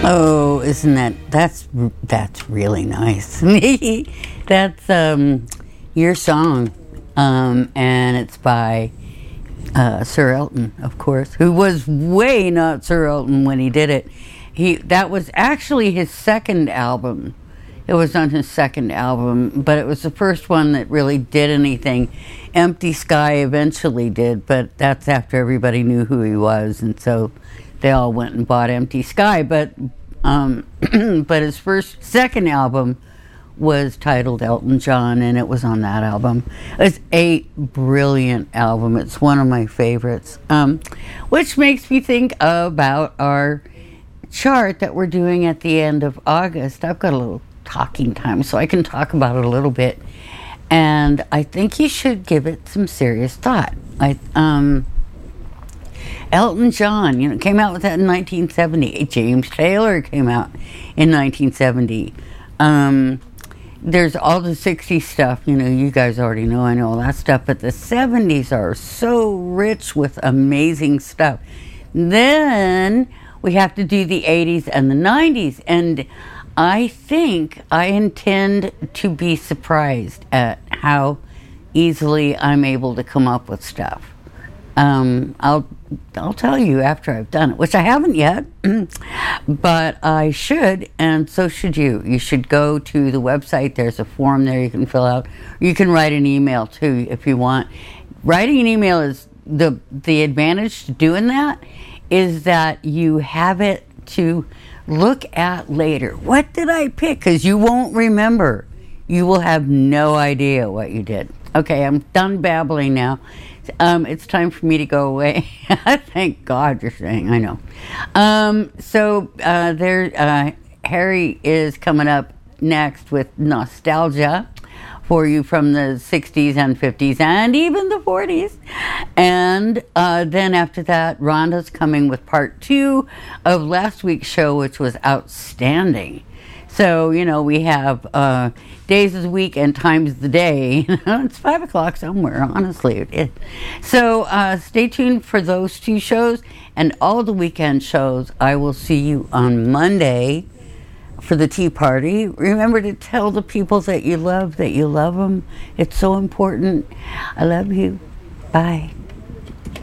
Oh, isn't that's really nice. That's your song, and it's by Sir Elton, of course, who was way not Sir Elton when he did it. That was actually his second album. It was on his second album, but it was the first one that really did anything. Empty Sky eventually did, but that's after everybody knew who he was, and so they all went and bought Empty Sky. But but his second album was titled Elton John, and it was on that album. It's a brilliant album. It's one of my favorites, which makes me think about our chart that we're doing at the end of August. I've got a little talking time, so I can talk about it a little bit, and I think you should give it some serious thought. Elton John, came out with that in 1970. James Taylor came out in 1970. There's all the 60s stuff, you guys already know, I know all that stuff, but the 70s are so rich with amazing stuff. Then we have to do the 80s and the 90s, and I think I intend to be surprised at how easily I'm able to come up with stuff. I'll tell you after I've done it, which I haven't yet, but I should, and so should you. You should go to the website. There's a form there you can fill out. You can write an email too if you want. Writing an email is the advantage to doing that is that you have it to look at later. What did I pick? Because you won't remember. You will have no idea what you did. Okay, I'm done babbling now. It's time for me to go away. Thank God you're saying, I know. Harry is coming up next with nostalgia for you from the 60s and 50s and even the 40s. And then after that, Rhonda's coming with part 2 of last week's show, which was outstanding. So, we have days of the week and times of the day. It's 5 o'clock somewhere, honestly. So stay tuned for those 2 shows and all the weekend shows. I will see you on Monday for the tea party. Remember to tell the people that you love them. It's so important. I love you. Bye.